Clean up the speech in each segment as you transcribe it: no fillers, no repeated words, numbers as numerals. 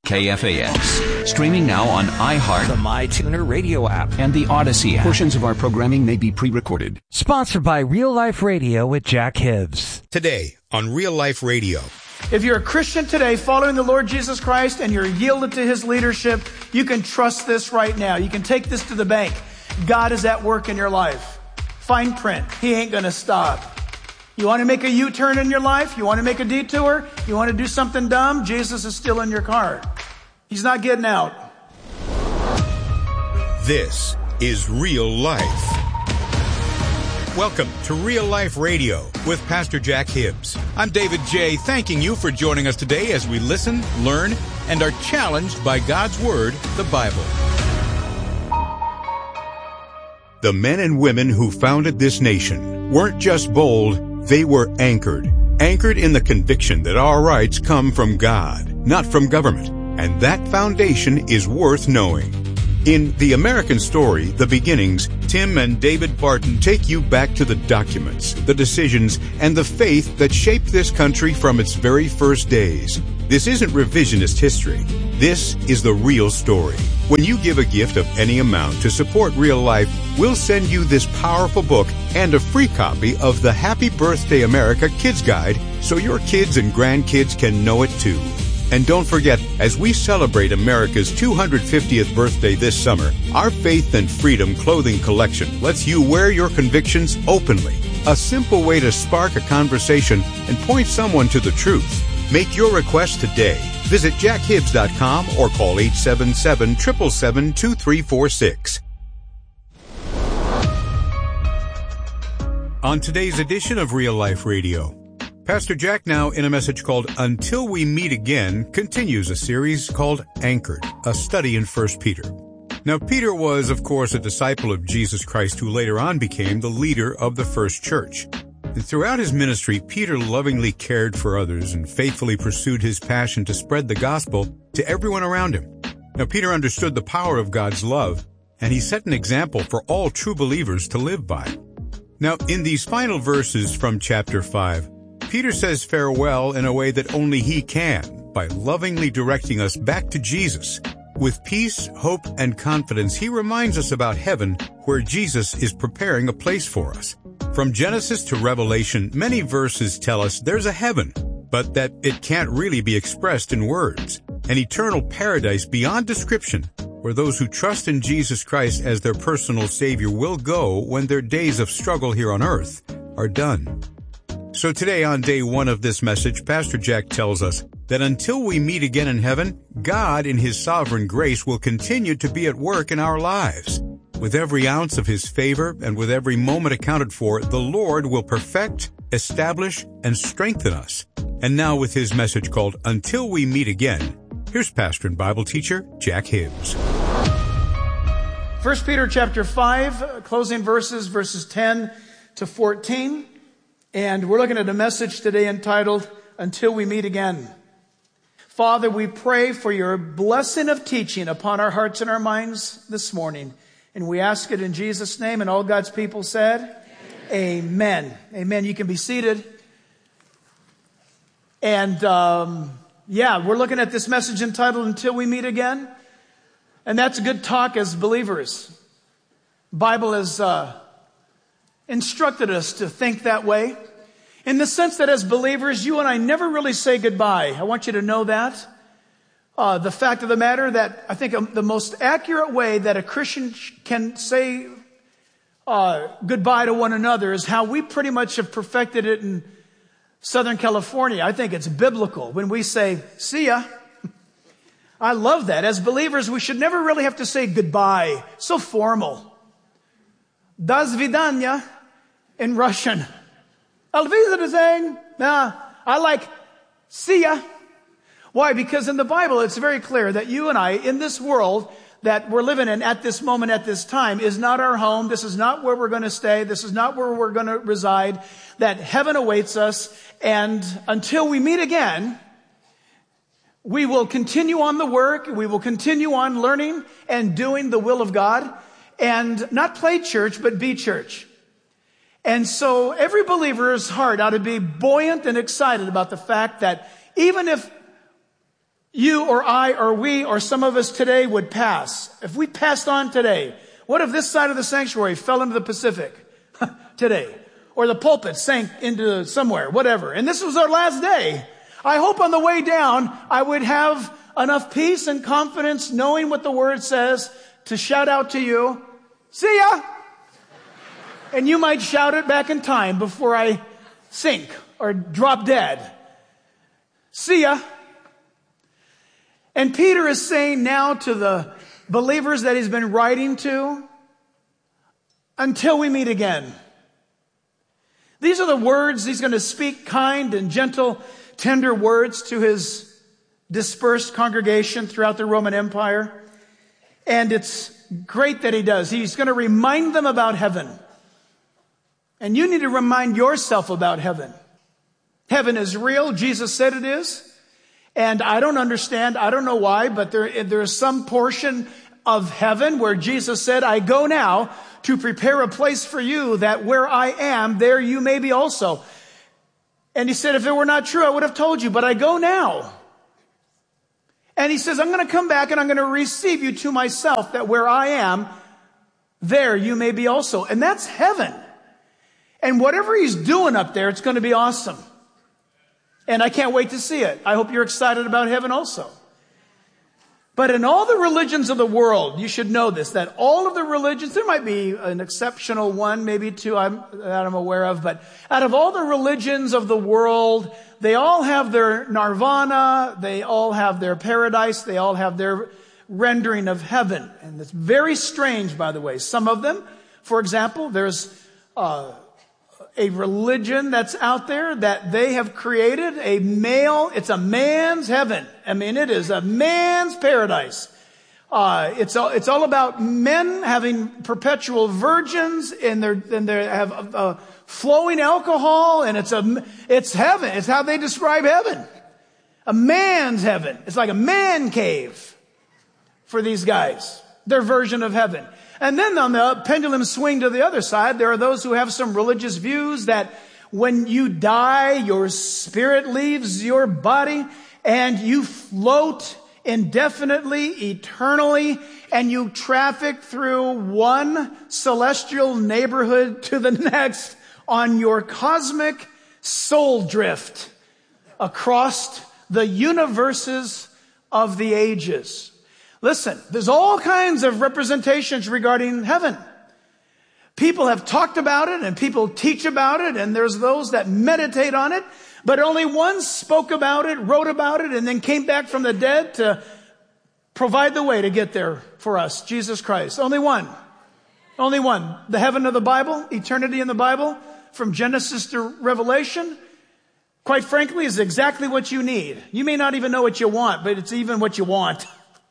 KFAX. Streaming now on iHeart, the MyTuner radio app, and the Odyssey app. Portions of our programming may be pre-recorded. Sponsored by Real Life Radio with Jack Hibbs. Today on Real Life Radio. If you're a Christian today following the Lord Jesus Christ and you're yielded to His leadership, you can trust this right now. You can take this to the bank. God is at work in your life. Fine print. He ain't going to stop. You want to make a U-turn in your life? You want to make a detour? You want to do something dumb? Jesus is still in your car. He's not getting out. This is Real Life. Welcome to Real Life Radio with Pastor Jack Hibbs. I'm David J. Thanking you for joining us today as we listen, learn, and are challenged by God's Word, the Bible. The men and women who founded this nation weren't just bold, they were anchored. Anchored in the conviction that our rights come from God, not from government. And that foundation is worth knowing. In The American Story, The Beginnings, Tim and David Barton take you back to the documents, the decisions, and the faith that shaped this country from its very first days. This isn't revisionist history. This is the real story. When you give a gift of any amount to support Real Life, we'll send you this powerful book and a free copy of the Happy Birthday America Kids Guide so your kids and grandkids can know it too. And don't forget, as we celebrate America's 250th birthday this summer, our Faith and Freedom clothing collection lets you wear your convictions openly. A simple way to spark a conversation and point someone to the truth. Make your request today. Visit jackhibbs.com or call 877-777-2346. On today's edition of Real Life Radio, Pastor Jack, now in a message called Until We Meet Again, continues a series called Anchored, a study in 1 Peter. Now, Peter was, of course, a disciple of Jesus Christ who later on became the leader of the first church. And throughout his ministry, Peter lovingly cared for others and faithfully pursued his passion to spread the gospel to everyone around him. Now, Peter understood the power of God's love, and he set an example for all true believers to live by. Now, in these final verses from chapter 5, Peter says farewell in a way that only he can, by lovingly directing us back to Jesus. With peace, hope, and confidence, he reminds us about heaven, where Jesus is preparing a place for us. From Genesis to Revelation, many verses tell us there's a heaven, but that it can't really be expressed in words. An eternal paradise beyond description, where those who trust in Jesus Christ as their personal Savior will go when their days of struggle here on earth are done. So today, on day one of this message, Pastor Jack tells us that until we meet again in heaven, God in His sovereign grace will continue to be at work in our lives. With every ounce of His favor and with every moment accounted for, the Lord will perfect, establish, and strengthen us. And now with his message called Until We Meet Again, here's pastor and Bible teacher Jack Hibbs. 1 Peter chapter 5, closing verses 10 to 14. And we're looking at a message today entitled, Until We Meet Again. Father, we pray for your blessing of teaching upon our hearts and our minds this morning. And we ask it in Jesus' name. And all God's people said, Amen. Amen. You can be seated. And we're looking at this message entitled, Until We Meet Again. And that's a good talk as believers. The Bible has instructed us to think that way. In the sense that as believers, you and I never really say goodbye. I want you to know that. The fact of the matter that I think the most accurate way that a Christian can say goodbye to one another is how we pretty much have perfected it in Southern California. I think it's biblical when we say, see ya. I love that. As believers, we should never really have to say goodbye. So formal. Do svidanya in Russian. I like see ya. Why? Because in the Bible, it's very clear that you and I, in this world that we're living in at this moment, at this time, is not our home. This is not where we're going to stay. This is not where we're going to reside. That heaven awaits us. And until we meet again, we will continue on the work. We will continue on learning and doing the will of God. And not play church, but be church. And so every believer's heart ought to be buoyant and excited about the fact that even if you or I or we or some of us today would pass, if we passed on today, what if this side of the sanctuary fell into the Pacific today? Or the pulpit sank into somewhere, whatever. And this was our last day. I hope on the way down, I would have enough peace and confidence knowing what the Word says to shout out to you, see ya! And you might shout it back in time before I sink or drop dead. See ya! And Peter is saying now to the believers that he's been writing to, until we meet again. These are the words he's going to speak, kind and gentle, tender words to his dispersed congregation throughout the Roman Empire. And it's great that he does. He's going to remind them about heaven. And you need to remind yourself about heaven. Heaven is real. Jesus said it is. And I don't understand. I don't know why, but there is some portion of heaven where Jesus said, I go now to prepare a place for you, that where I am, there you may be also. And he said, if it were not true, I would have told you, but I go now. And he says, I'm going to come back and I'm going to receive you to myself, that where I am, there you may be also. And that's heaven. And whatever he's doing up there, it's going to be awesome. And I can't wait to see it. I hope you're excited about heaven also. But in all the religions of the world, you should know this, that all of the religions, there might be an exceptional one, maybe two that I'm aware of, but out of all the religions of the world, they all have their nirvana, they all have their paradise, they all have their rendering of heaven. And it's very strange, by the way. Some of them, for example, there's a religion that's out there that they have created it's a man's heaven. I mean, it is a man's paradise. It's all about men having perpetual virgins and they have flowing alcohol, and it's heaven. It's how they describe heaven. A man's heaven. It's like a man cave for these guys. Their version of heaven. And then on the pendulum swing to the other side, there are those who have some religious views that when you die, your spirit leaves your body and you float indefinitely, eternally, and you traffic through one celestial neighborhood to the next on your cosmic soul drift across the universes of the ages. Listen, there's all kinds of representations regarding heaven. People have talked about it and people teach about it, and there's those that meditate on it, but only one spoke about it, wrote about it, and then came back from the dead to provide the way to get there for us, Jesus Christ. Only one. Only one. The heaven of the Bible, eternity in the Bible, from Genesis to Revelation, quite frankly, is exactly what you need. You may not even know what you want, but it's even what you want.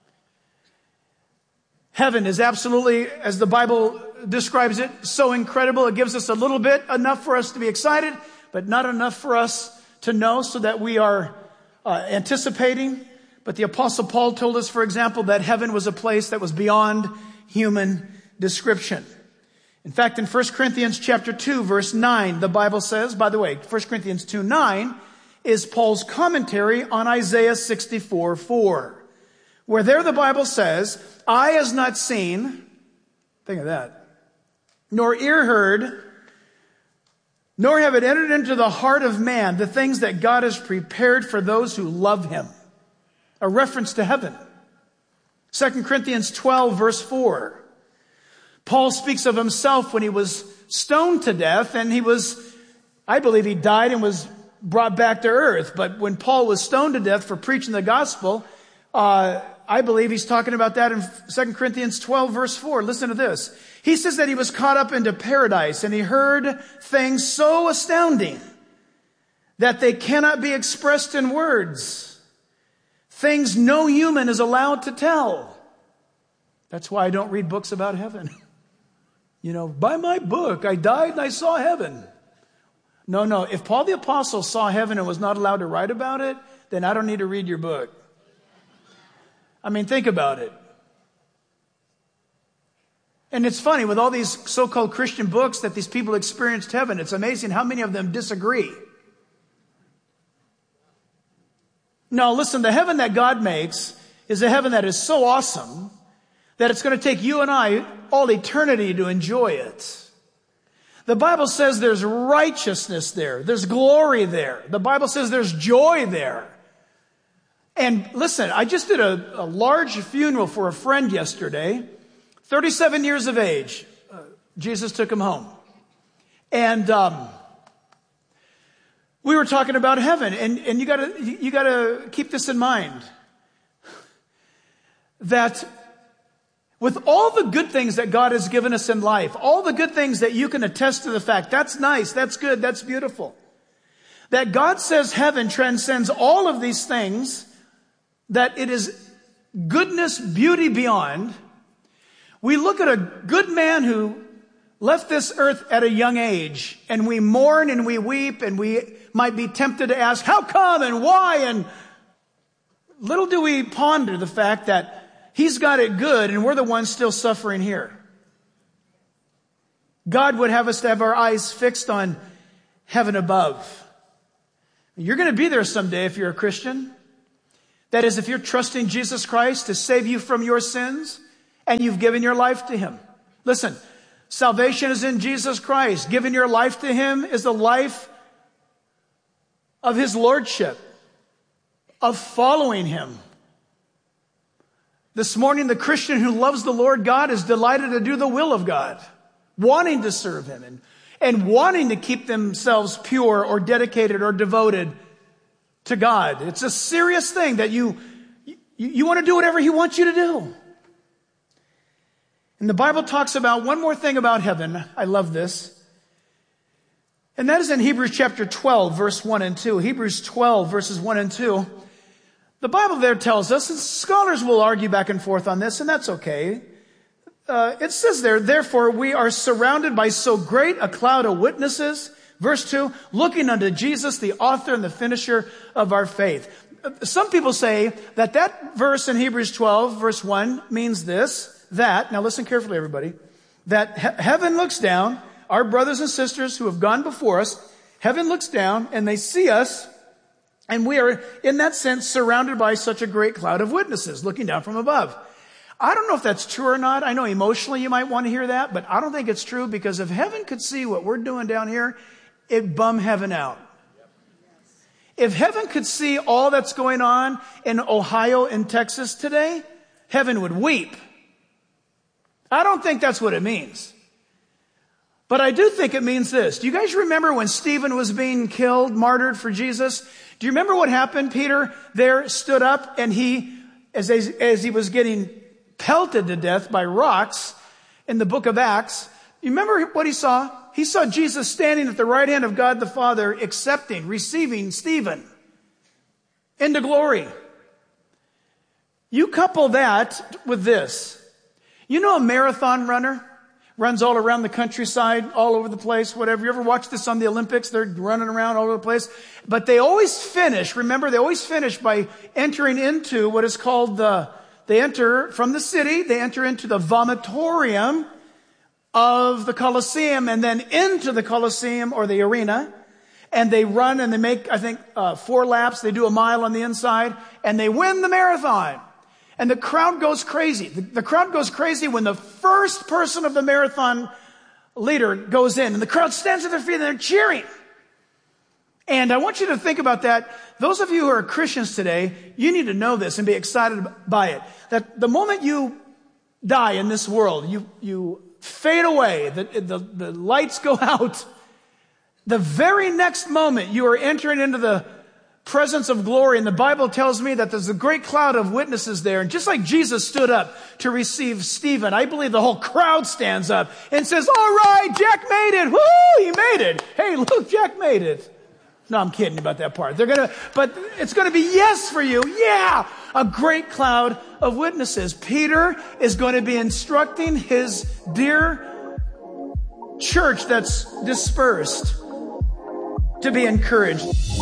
Heaven is absolutely, as the Bible describes it, so incredible. It gives us a little bit, enough for us to be excited, but not enough for us to know so that we are anticipating. But the Apostle Paul told us, for example, that heaven was a place that was beyond human description. In fact, in 1 Corinthians chapter 2, verse 9, the Bible says, by the way, 1 Corinthians 2:9 is Paul's commentary on Isaiah 64:4. Where there the Bible says, eye has not seen, think of that, nor ear heard, nor have it entered into the heart of man the things that God has prepared for those who love him. A reference to heaven. 2 Corinthians 12, verse 4. Paul speaks of himself when he was stoned to death, and I believe he died and was brought back to earth. But when Paul was stoned to death for preaching the gospel, I believe he's talking about that in 2 Corinthians 12, verse 4. Listen to this. He says that he was caught up into paradise and he heard things so astounding that they cannot be expressed in words. Things no human is allowed to tell. That's why I don't read books about heaven. Buy my book. I died and I saw heaven. No. If Paul the Apostle saw heaven and was not allowed to write about it, then I don't need to read your book. I mean, think about it. And it's funny, with all these so-called Christian books that these people experienced heaven, it's amazing how many of them disagree. No, listen, the heaven that God makes is a heaven that is so awesome that it's going to take you and I all eternity to enjoy it. The Bible says there's righteousness there. There's glory there. The Bible says there's joy there. And listen, I just did a large funeral for a friend yesterday, 37 years of age. Jesus took him home. And we were talking about heaven, and you gotta keep this in mind. That with all the good things that God has given us in life, all the good things that you can attest to the fact, that's nice, that's good, that's beautiful. That God says heaven transcends all of these things, that it is goodness, beauty beyond. We look at a good man who left this earth at a young age, and we mourn and we weep, and we might be tempted to ask, how come and why? And little do we ponder the fact that he's got it good, and we're the ones still suffering here. God would have us to have our eyes fixed on heaven above. You're going to be there someday if you're a Christian. That is, if you're trusting Jesus Christ to save you from your sins, and you've given your life to Him. Listen, salvation is in Jesus Christ. Giving your life to Him is the life of His Lordship, of following Him. This morning, the Christian who loves the Lord God is delighted to do the will of God, wanting to serve Him and wanting to keep themselves pure or dedicated or devoted to God. It's a serious thing that you want to do whatever He wants you to do. And the Bible talks about one more thing about heaven. I love this. And that is in Hebrews chapter 12, verse 1 and 2. Hebrews 12, verses 1 and 2. The Bible there tells us, and scholars will argue back and forth on this, and that's okay. It says there, therefore we are surrounded by so great a cloud of witnesses. Verse 2, looking unto Jesus, the author and the finisher of our faith. Some people say that verse in Hebrews 12, verse 1 means that, now listen carefully everybody, that heaven looks down, our brothers and sisters who have gone before us, heaven looks down and they see us, and we are, in that sense, surrounded by such a great cloud of witnesses looking down from above. I don't know if that's true or not. I know emotionally you might want to hear that, but I don't think it's true, because if heaven could see what we're doing down here, it'd bum heaven out. If heaven could see all that's going on in Ohio and Texas today, heaven would weep. I don't think that's what it means. But I do think it means this. Do you guys remember when Stephen was being killed, martyred for Jesus? Do you remember what happened? Peter there stood up, and he, as he was getting pelted to death by rocks in the book of Acts, you remember what he saw? He saw Jesus standing at the right hand of God the Father, receiving Stephen into glory. You couple that with this. You know a marathon runner runs all around the countryside, all over the place, whatever. You ever watch this on the Olympics? They're running around all over the place. But they always finish by entering into what is called they enter from the city, they enter into the vomitorium of the Colosseum, and then into the Colosseum or the arena. And they run and they make, 4 laps. They do a mile on the inside, and they win the marathon. And the crowd goes crazy. The crowd goes crazy when the first person of the marathon leader goes in, and the crowd stands at their feet and they're cheering. And I want you to think about that. Those of you who are Christians today, you need to know this and be excited by it. That the moment you die in this world, you fade away, the lights go out. The very next moment you are entering into the presence of glory, and the Bible tells me that there's a great cloud of witnesses there. And just like Jesus stood up to receive Stephen, I believe the whole crowd stands up and says, all right, Jack made it. Woo, he made it. Hey, look, Jack made it. No, I'm kidding about that part. But it's gonna be yes for you. Yeah, a great cloud of witnesses. Peter is going to be instructing his dear church that's dispersed to be encouraged.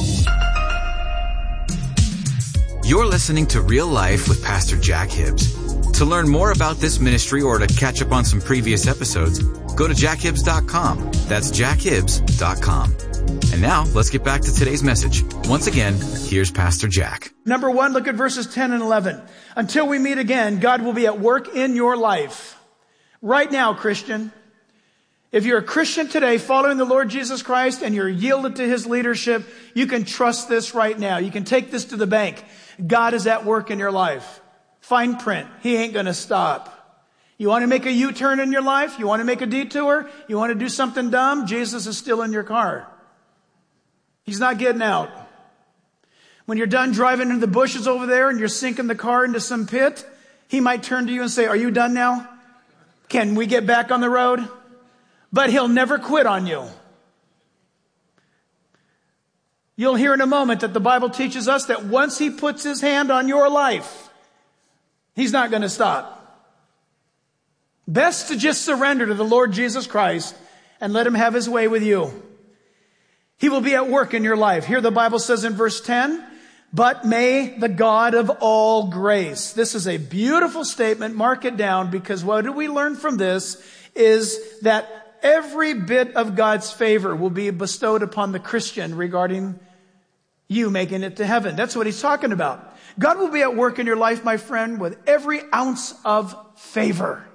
You're listening to Real Life with Pastor Jack Hibbs. To learn more about this ministry or to catch up on some previous episodes, go to jackhibbs.com. That's jackhibbs.com. And now, let's get back to today's message. Once again, here's Pastor Jack. Number 1, look at verses 10 and 11. Until we meet again, God will be at work in your life. Right now, Christian. If you're a Christian today following the Lord Jesus Christ and you're yielded to His leadership, you can trust this right now. You can take this to the bank. God is at work in your life. Fine print. He ain't going to stop. You want to make a U-turn in your life? You want to make a detour? You want to do something dumb? Jesus is still in your car. He's not getting out. When you're done driving into the bushes over there and you're sinking the car into some pit, He might turn to you and say, are you done now? Can we get back on the road? But He'll never quit on you. You'll hear in a moment that the Bible teaches us that once He puts His hand on your life, He's not going to stop. Best to just surrender to the Lord Jesus Christ and let Him have His way with you. He will be at work in your life. Here the Bible says in verse 10, but may the God of all grace. This is a beautiful statement. Mark it down, because what do we learn from this is that every bit of God's favor will be bestowed upon the Christian regarding you making it to heaven. That's what He's talking about. God will be at work in your life, my friend, with every ounce of favor.